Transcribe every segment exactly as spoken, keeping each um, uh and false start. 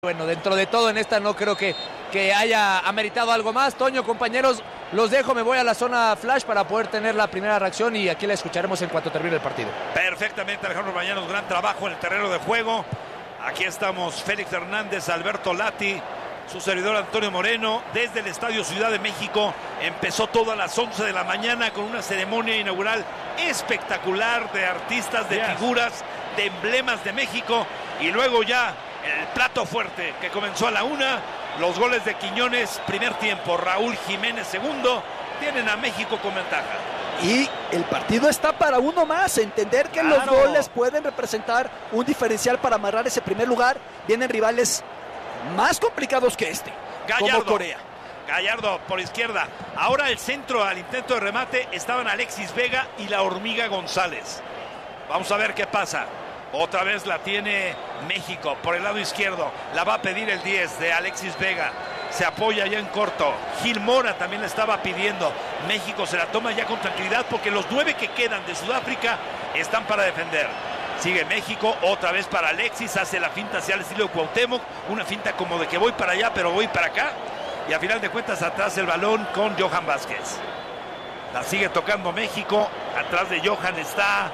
Bueno, dentro de todo en esta no creo que, que haya ameritado algo más. Toño, compañeros, los dejo, me voy a la zona flash para poder tener la primera reacción y aquí la escucharemos en cuanto termine el partido. Perfectamente, Alejandro Bañanos, gran trabajo en el terreno de juego. Aquí estamos Félix Hernández, Alberto Lati, su servidor Antonio Moreno, desde el Estadio Ciudad de México. Empezó todo a las once de la mañana con una ceremonia inaugural espectacular de artistas, de yes. figuras, de emblemas de México. Y luego ya el plato fuerte que comenzó a la una, los goles de Quiñones, primer tiempo, Raúl Jiménez segundo, tienen a México con ventaja. Y el partido está para uno más, entender que claro. los goles pueden representar un diferencial para amarrar ese primer lugar. Vienen rivales más complicados que este, Gallardo, como Corea. Gallardo por izquierda. Ahora el centro al intento de remate estaban Alexis Vega y la Hormiga González. Vamos a ver qué pasa. Otra vez la tiene México por el lado izquierdo. La va a pedir el diez de Alexis Vega. Se apoya ya en corto. Gil Mora también la estaba pidiendo. México se la toma ya con tranquilidad porque los nueve que quedan de Sudáfrica están para defender. Sigue México, otra vez para Alexis. Hace la finta hacia el estilo de Cuauhtémoc. Una finta como de que voy para allá pero voy para acá. Y a final de cuentas atrás el balón con Johan Vázquez. La sigue tocando México. Atrás de Johan está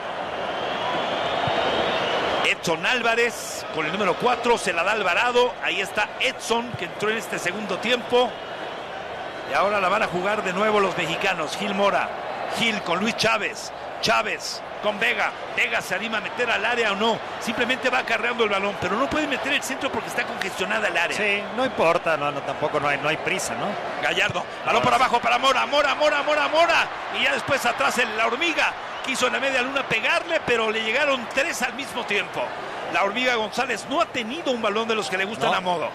Edson Álvarez con el número cuatro, se la da Alvarado. Ahí está Edson, que entró en este segundo tiempo. Y ahora la van a jugar de nuevo los mexicanos. Gil Mora, Gil con Luis Chávez, Chávez con Vega. Vega se anima a meter al área o no. Simplemente va acarreando el balón, pero no puede meter el centro porque está congestionada el área. Sí, no importa, no, no tampoco no hay, no hay prisa, ¿no? Gallardo, balón no, por abajo para Mora, Mora, Mora, Mora, Mora. Y ya después atrás el, la Hormiga. Quiso en la media luna pegarle, pero le llegaron tres al mismo tiempo. La Hormiga González no ha tenido un balón de los que le gustan no. a modo.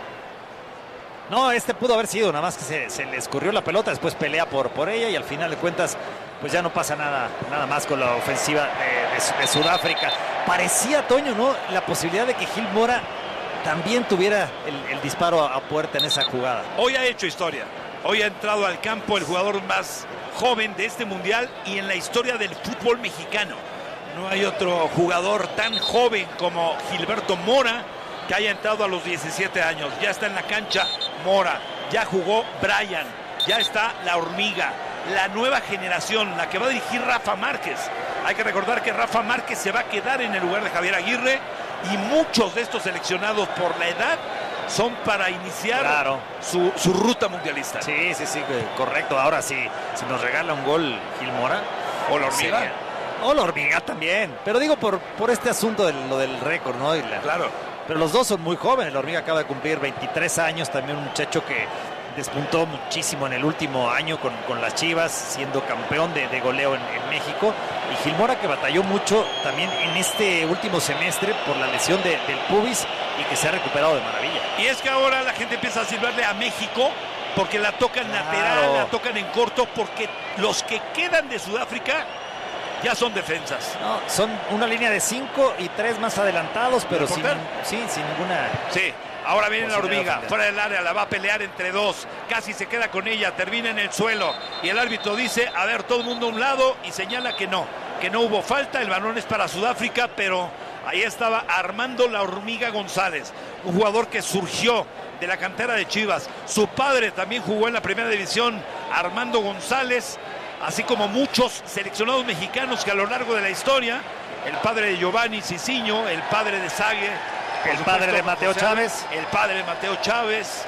No, este pudo haber sido, nada más que se, se le escurrió la pelota, después pelea por, por ella y al final de cuentas, pues ya no pasa nada, nada más con la ofensiva de, de, de Sudáfrica. Parecía, Toño, ¿no? La posibilidad de que Gil Mora también tuviera el, el disparo a, a puerta en esa jugada. Hoy ha hecho historia. Hoy ha entrado al campo el jugador más joven de este mundial y en la historia del fútbol mexicano. No hay otro jugador tan joven como Gilberto Mora que haya entrado a los diecisiete años. Ya está en la cancha Mora, ya jugó Brian, ya está la Hormiga, la nueva generación, la que va a dirigir Rafa Márquez. Hay que recordar que Rafa Márquez se va a quedar en el lugar de Javier Aguirre y muchos de estos seleccionados por la edad son para iniciar claro. su, su ruta mundialista. Sí, sí, sí, correcto. Ahora sí, si nos regala un gol Gil Mora. O la Hormiga. Sería... O la Hormiga también. Pero digo por, por este asunto de lo del récord, ¿no? Y la... Claro. Pero los dos son muy jóvenes. La Hormiga acaba de cumplir veintitrés años. También un muchacho que despuntó muchísimo en el último año con, con las Chivas, siendo campeón de, de goleo en, en México. Y Gil Mora, que batalló mucho también en este último semestre por la lesión de, del pubis y que se ha recuperado de maravilla. Y es que ahora la gente empieza a silbarle a México porque la tocan claro. lateral, la tocan en corto, porque los que quedan de Sudáfrica ya son defensas. No, son una línea de cinco y tres más adelantados, pero sin, sí, sin ninguna... Sí, ahora viene la Hormiga, fuera del área, la va a pelear entre dos, casi se queda con ella, termina en el suelo, y el árbitro dice, a ver, todo el mundo a un lado, y señala que no, que no hubo falta, el balón es para Sudáfrica, pero ahí estaba Armando la Hormiga González, un jugador que surgió de la cantera de Chivas. Su padre también jugó en la primera división, Armando González, así como muchos seleccionados mexicanos que a lo largo de la historia, el padre de Giovanni Cicinho, el padre de Sague, el padre de Mateo Chávez, el padre de Mateo Chávez,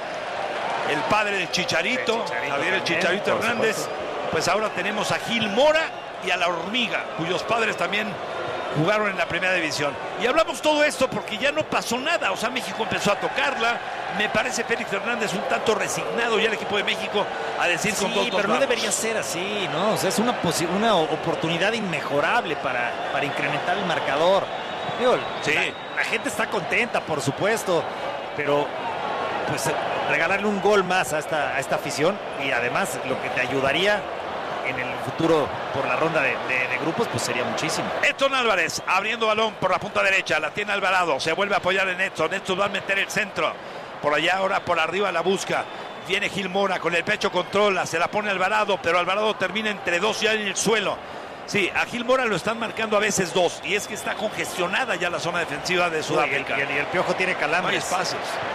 el padre del Chicharito, el Chicharito Javier el Chicharito Hernández. Pues ahora tenemos a Gil Mora y a la Hormiga, cuyos padres también jugaron en la primera división. Y hablamos todo esto porque ya no pasó nada. O sea, México empezó a tocarla. Me parece Félix Hernández un tanto resignado ya el equipo de México a decir sí, con dos, dos pero vamos. No debería ser así, ¿no? O sea, es una, una oportunidad inmejorable para, para incrementar el marcador. Digo, sí. la, la gente está contenta, por supuesto, pero pues regalarle un gol más a esta, a esta afición y además lo que te ayudaría en el futuro por la ronda de, de, de grupos, pues sería muchísimo. Edson Álvarez abriendo balón por la punta derecha, la tiene Alvarado, se vuelve a apoyar en Edson, Edson va a meter el centro, por allá ahora por arriba la busca, viene Gil Mora, con el pecho controla, se la pone Alvarado, pero Alvarado termina entre dos ya en el suelo. Sí, a Gil Mora lo están marcando a veces dos, y es que está congestionada ya la zona defensiva de Sudáfrica. Y el, y el, y el Piojo tiene calambres. No hay espacios.